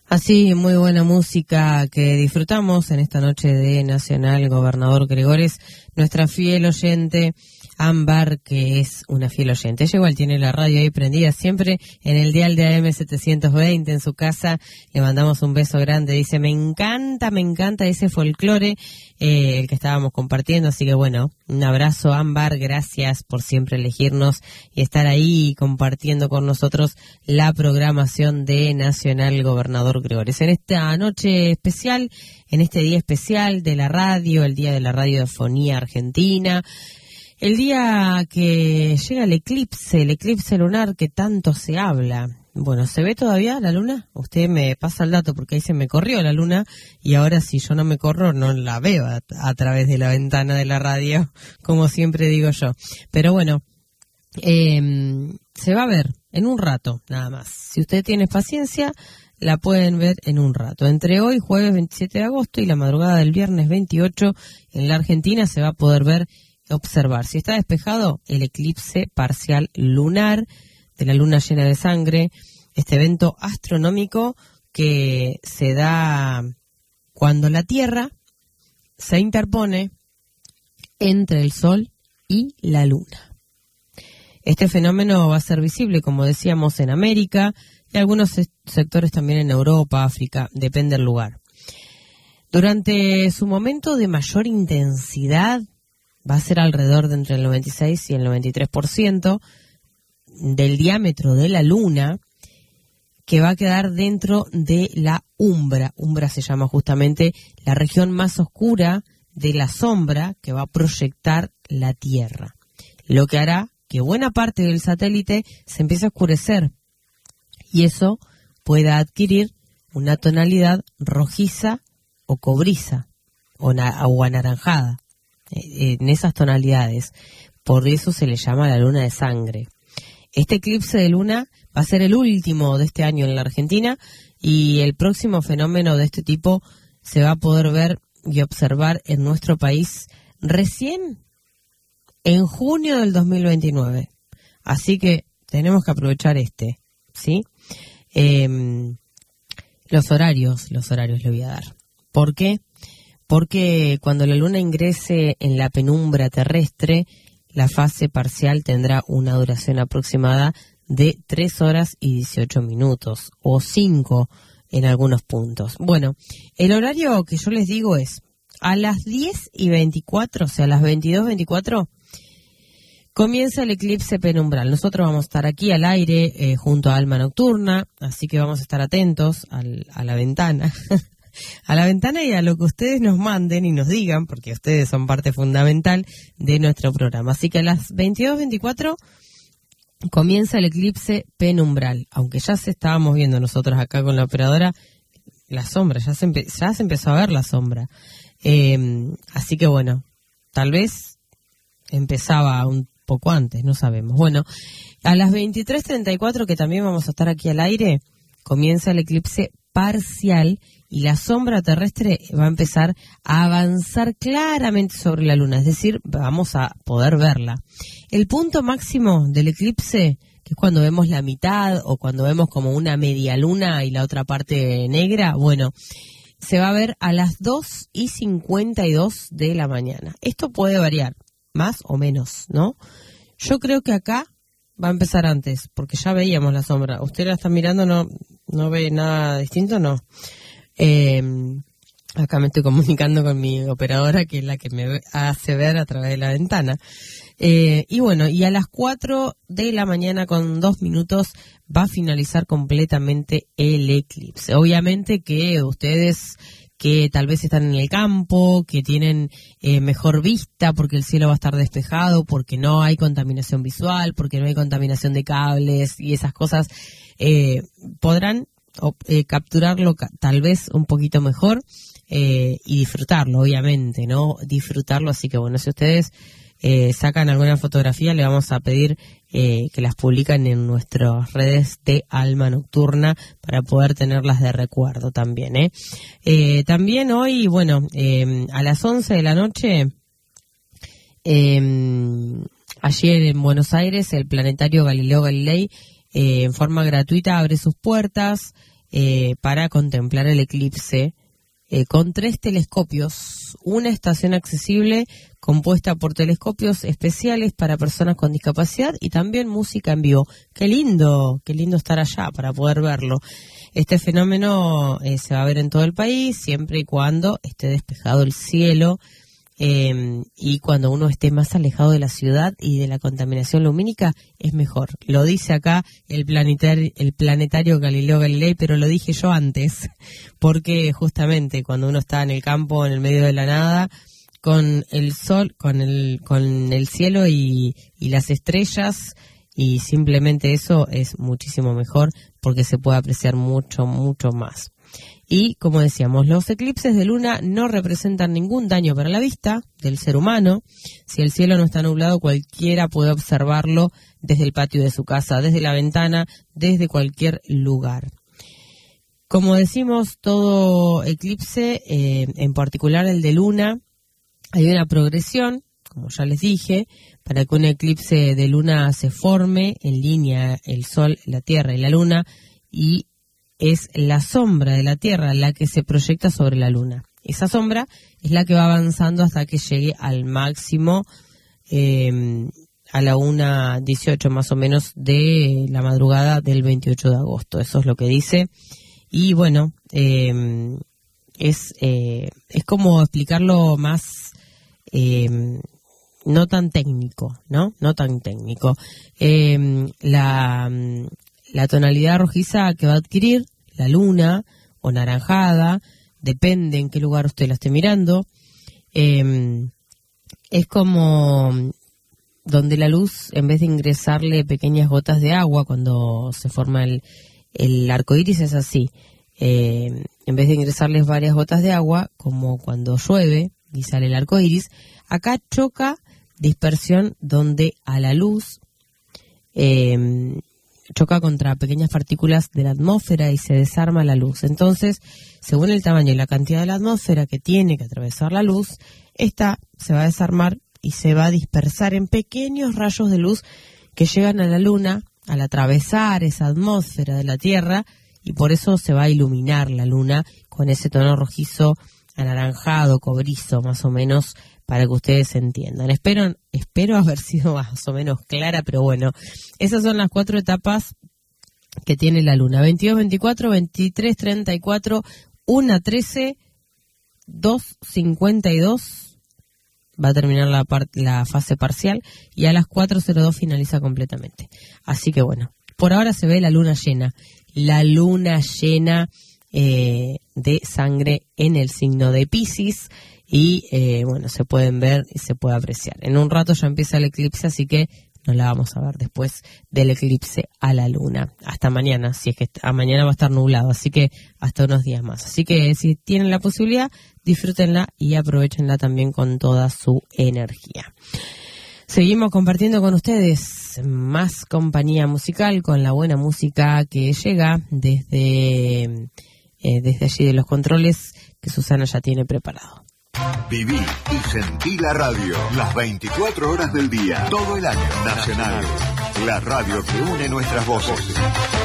Así, muy buena música que disfrutamos en esta noche de Nacional Gobernador Gregores. Nuestra fiel oyente, Ámbar, que es una fiel oyente. Ella igual tiene la radio ahí prendida siempre en el dial de AM 720 en su casa. Le mandamos un beso grande. Dice, me encanta ese folclore, el que estábamos compartiendo. Así que bueno, un abrazo, Ámbar. Gracias por siempre elegirnos y estar ahí compartiendo con nosotros la programación de Nacional Gobernador Gregores. En esta noche especial, en este día especial de la radio, el día de la radiofonía argentina, el día que llega el eclipse lunar que tanto se habla. Bueno, ¿se ve todavía la luna? Usted me pasa el dato porque ahí se me corrió la luna y ahora si yo no me corro no la veo a través de la ventana de la radio, como siempre digo yo. Pero bueno, se va a ver en un rato nada más. Si usted tiene paciencia, la pueden ver en un rato. Entre hoy, jueves 27 de agosto, y la madrugada del viernes 28, en la Argentina se va a poder ver y observar. Si está despejado, el eclipse parcial lunar de la luna llena de sangre, este evento astronómico que se da cuando la Tierra se interpone entre el Sol y la Luna. Este fenómeno va a ser visible, como decíamos, en América y algunos sectores también en Europa, África, depende del lugar. Durante su momento de mayor intensidad, va a ser alrededor de entre el 96 y el 93% del diámetro de la Luna, que va a quedar dentro de la umbra. Umbra se llama justamente la región más oscura de la sombra que va a proyectar la Tierra, lo que hará que buena parte del satélite se empiece a oscurecer y eso pueda adquirir una tonalidad rojiza o cobriza o anaranjada, en esas tonalidades. Por eso se le llama la luna de sangre. Este eclipse de luna va a ser el último de este año en la Argentina y el próximo fenómeno de este tipo se va a poder ver y observar en nuestro país recién en junio del 2029. Así que tenemos que aprovechar ¿sí? Los horarios le voy a dar. ¿Por qué? Porque cuando la luna ingrese en la penumbra terrestre, la fase parcial tendrá una duración aproximada de 3 horas y 18 minutos, o 5 en algunos puntos. Bueno, el horario que yo les digo es a las 10:24, o sea, a las 22:24, comienza el eclipse penumbral. Nosotros vamos a estar aquí al aire junto a Alma Nocturna, así que vamos a estar atentos a la ventana. A la ventana y a lo que ustedes nos manden y nos digan, porque ustedes son parte fundamental de nuestro programa. Así que a las 22:24 comienza el eclipse penumbral, aunque ya se estábamos viendo nosotros acá con la operadora la sombra, ya se empezó a ver la sombra. Así que bueno, tal vez empezaba un poco antes, no sabemos. Bueno, a las 23:34, que también vamos a estar aquí al aire, comienza el eclipse parcial y la sombra terrestre va a empezar a avanzar claramente sobre la luna, es decir, vamos a poder verla. El punto máximo del eclipse, que es cuando vemos la mitad o cuando vemos como una media luna y la otra parte negra, bueno, se va a ver a las 2:52 de la mañana. Esto puede variar, más o menos, ¿no? Yo creo que acá va a empezar antes, porque ya veíamos la sombra. ¿Usted la está mirando? ¿No ve nada distinto? No. Acá me estoy comunicando con mi operadora, que es la que me hace ver a través de la ventana. Y bueno, y a las 4 de la mañana con 2 minutos va a finalizar completamente el eclipse. Obviamente que ustedes que tal vez están en el campo, que tienen mejor vista porque el cielo va a estar despejado, porque no hay contaminación visual, porque no hay contaminación de cables y esas cosas, podrán capturarlo tal vez un poquito mejor y disfrutarlo, obviamente, ¿no? Disfrutarlo, así que bueno, si ustedes sacan alguna fotografía, le vamos a pedir que las publican en nuestras redes de Alma Nocturna para poder tenerlas de recuerdo también, también hoy, bueno, a las 11 de la noche, ayer en Buenos Aires, el planetario Galileo Galilei en forma gratuita abre sus puertas. para contemplar el eclipse con 3 telescopios, una estación accesible compuesta por telescopios especiales para personas con discapacidad y también música en vivo. Qué lindo estar allá para poder verlo. Este fenómeno se va a ver en todo el país siempre y cuando esté despejado el cielo y cuando uno esté más alejado de la ciudad y de la contaminación lumínica es mejor. Lo dice acá el planetario Galileo Galilei, pero lo dije yo antes, porque justamente cuando uno está en el campo, en el medio de la nada, con el sol, con el cielo y las estrellas, y simplemente eso es muchísimo mejor porque se puede apreciar mucho, mucho más. Y, como decíamos, los eclipses de luna no representan ningún daño para la vista del ser humano. Si el cielo no está nublado, cualquiera puede observarlo desde el patio de su casa, desde la ventana, desde cualquier lugar. Como decimos, todo eclipse, en particular el de luna, hay una progresión, como ya les dije, para que un eclipse de luna se forme en línea el Sol, la Tierra y la Luna, y es la sombra de la Tierra la que se proyecta sobre la Luna. Esa sombra es la que va avanzando hasta que llegue al máximo a la 1:18 más o menos de la madrugada del 28 de agosto. Eso es lo que dice. Y bueno, es como explicarlo más, no tan técnico, ¿no? No tan técnico. La tonalidad rojiza que va a adquirir la luna, o naranjada, depende en qué lugar usted la esté mirando, es como donde la luz, en vez de ingresarle pequeñas gotas de agua cuando se forma el arco iris, es así. En vez de ingresarles varias gotas de agua, como cuando llueve y sale el arco iris, acá choca dispersión donde a la luz choca contra pequeñas partículas de la atmósfera y se desarma la luz. Entonces, según el tamaño y la cantidad de la atmósfera que tiene que atravesar la luz, esta se va a desarmar y se va a dispersar en pequeños rayos de luz que llegan a la luna al atravesar esa atmósfera de la Tierra, y por eso se va a iluminar la luna con ese tono rojizo, anaranjado, cobrizo, más o menos, para que ustedes entiendan. Espero haber sido más o menos clara, pero bueno, esas son las 4 etapas que tiene la luna: 22, 24, 23, 34, 1:13, 2:52 va a terminar la fase parcial, y a las 4:02 finaliza completamente. Así que bueno, por ahora se ve la luna llena de sangre en el signo de Piscis. Y bueno, se pueden ver y se puede apreciar. En un rato ya empieza el eclipse, así que no la vamos a ver después del eclipse a la luna. Hasta mañana, si es que mañana va a estar nublado, así que hasta unos días más. Así que si tienen la posibilidad, disfrútenla y aprovechenla también con toda su energía. Seguimos compartiendo con ustedes más compañía musical con la buena música que llega desde allí de los controles que Susana ya tiene preparado. Viví y sentí la radio, las 24 horas del día, todo el año. Nacional, la radio que une nuestras voces.